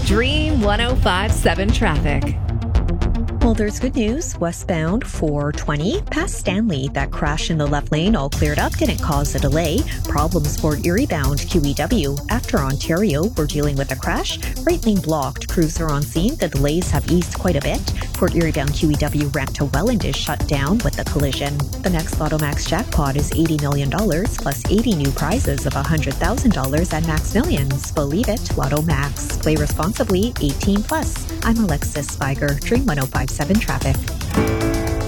Dream 105.7 traffic. Well, there's good news. Westbound 420 past Stanley. That crash in the left lane all cleared up. Didn't cause a delay. Problems for Erie bound QEW. After Ontario, we're dealing with a crash. Right lane blocked. Crews are on scene. The delays have eased quite a bit. Port Erie bound QEW ramp to Welland is shut down with the collision. The next Lotto Max jackpot is $80 million plus 80 new prizes of $100,000 at Max Millions. Believe it, Lotto Max. Play responsibly, 18 plus. I'm Alexis Spiger, Dream 105.7 Traffic.